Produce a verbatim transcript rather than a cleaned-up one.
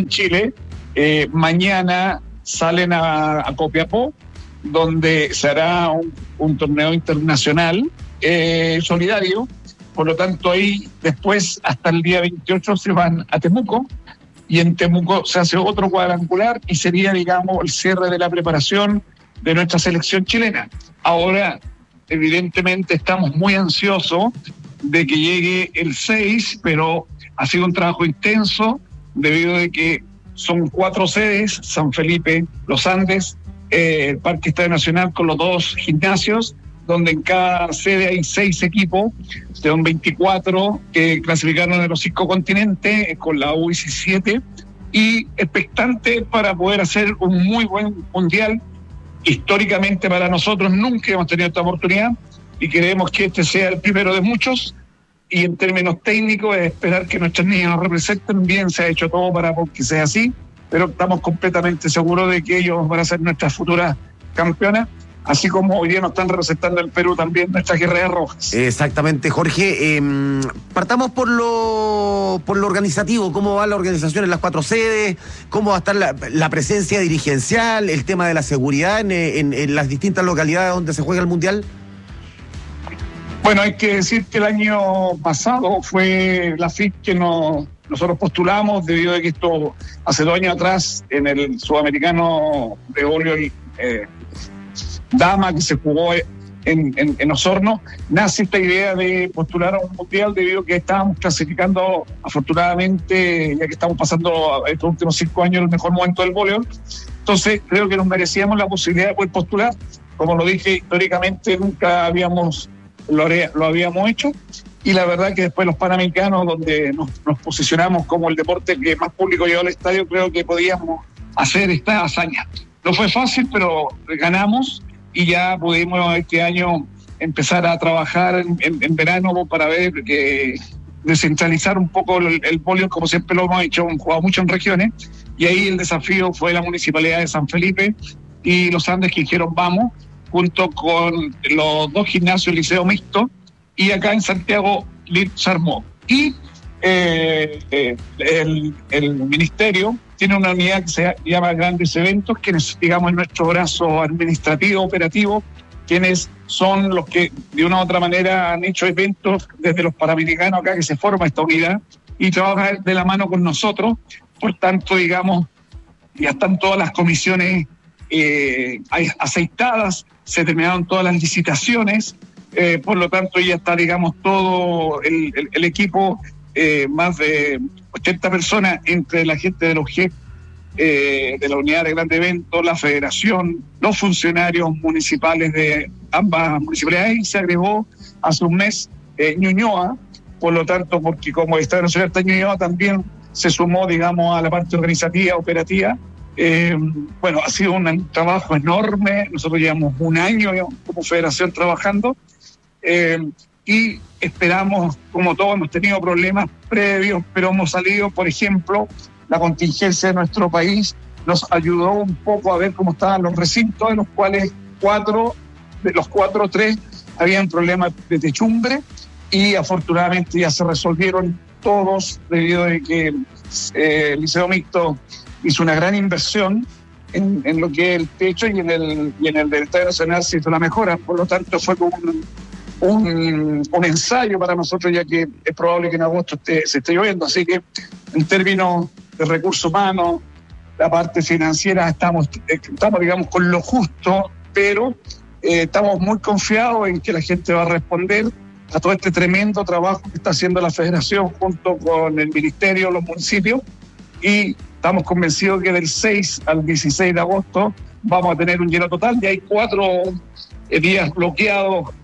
en Chile. Eh, mañana salen a, a Copiapó, donde se hará un, un torneo internacional eh, solidario. Por lo tanto, ahí después, hasta el día veintiocho, se van a Temuco, y en Temuco se hace otro cuadrangular y sería, digamos, el cierre de la preparación de nuestra selección chilena. Ahora, evidentemente, estamos muy ansiosos de que llegue el seis, pero ha sido un trabajo intenso debido a que son cuatro sedes: San Felipe, Los Andes, eh, el Parque Estadio Nacional con los dos gimnasios, donde en cada sede hay seis equipos, son veinticuatro que clasificaron en los cinco continentes con la U diecisiete, y expectante para poder hacer un muy buen mundial. Históricamente para nosotros nunca hemos tenido esta oportunidad y queremos que este sea el primero de muchos, y en términos técnicos es esperar que nuestros niños nos representen bien. Se ha hecho todo para que sea así, pero estamos completamente seguros de que ellos van a ser nuestras futuras campeonas, así como hoy día nos están representando en Perú también nuestras guerreras rojas. Exactamente, Jorge. Eh, partamos por lo por lo organizativo. ¿Cómo va la organización en las cuatro sedes? ¿Cómo va a estar la, la presencia dirigencial? El tema de la seguridad en, en, en las distintas localidades donde se juega el Mundial. Bueno, hay que decir que el año pasado fue la F I P que nos, nosotros postulamos, debido a que esto hace dos años atrás en el Sudamericano de voleibol eh, dama que se jugó en, en, en Osorno, nace esta idea de postular a un mundial debido a que estábamos clasificando, afortunadamente, ya que estamos pasando estos últimos cinco años el mejor momento del voleibol. Entonces creo que nos merecíamos la posibilidad de poder postular. Como lo dije, históricamente nunca habíamos lo, lo habíamos hecho, y la verdad que después los Panamericanos, donde nos, nos posicionamos como el deporte que más público llevó al estadio, creo que podíamos hacer esta hazaña. No fue fácil, pero ganamos, y ya pudimos este año empezar a trabajar en, en, en verano para ver que descentralizar un poco el, el voleibol, como siempre lo hemos hecho, hemos jugado mucho en regiones, y ahí el desafío fue la Municipalidad de San Felipe y Los Andes, que dijeron vamos, junto con los dos gimnasios liceo mixto, y acá en Santiago L I T se armó. Y eh, eh, el, el ministerio tiene una unidad que se llama Grandes Eventos, quienes, digamos, es nuestro brazo administrativo, operativo, quienes son los que de una u otra manera han hecho eventos desde los Panamericanos acá, que se forma esta unidad y trabaja de la mano con nosotros. Por tanto, digamos, ya están todas las comisiones eh, aceitadas, se terminaron todas las licitaciones, eh, por lo tanto ya está, digamos, todo el, el, el equipo, eh, más de ochenta personas, entre la gente de los G E P, eh, de la unidad de grandes eventos, la federación, los funcionarios municipales de ambas municipalidades, y se agregó hace un mes eh, Ñuñoa, por lo tanto, porque como Estadio Nacional está Ñuñoa, también se sumó, digamos, a la parte organizativa, operativa. Eh, bueno, ha sido un trabajo enorme. Nosotros llevamos un año como federación trabajando, eh, y esperamos, como todos, hemos tenido problemas previos, pero hemos salido. Por ejemplo, la contingencia de nuestro país nos ayudó un poco a ver cómo estaban los recintos, de los cuales cuatro, de los cuatro, tres habían problemas de techumbre, y afortunadamente ya se resolvieron todos, debido a que eh, el Liceo Mixto hizo una gran inversión en, en lo que es el techo, y en el, y en el del Estadio Nacional se hizo la mejora. Por lo tanto, fue como un, un, un ensayo para nosotros, ya que es probable que en agosto esté, se esté lloviendo. Así que en términos de recursos humanos, la parte financiera, estamos, estamos digamos, con lo justo, pero eh, estamos muy confiados en que la gente va a responder a todo este tremendo trabajo que está haciendo la Federación junto con el Ministerio, los municipios, y estamos convencidos que del seis al dieciséis de agosto vamos a tener un lleno total. Ya hay cuatro días bloqueados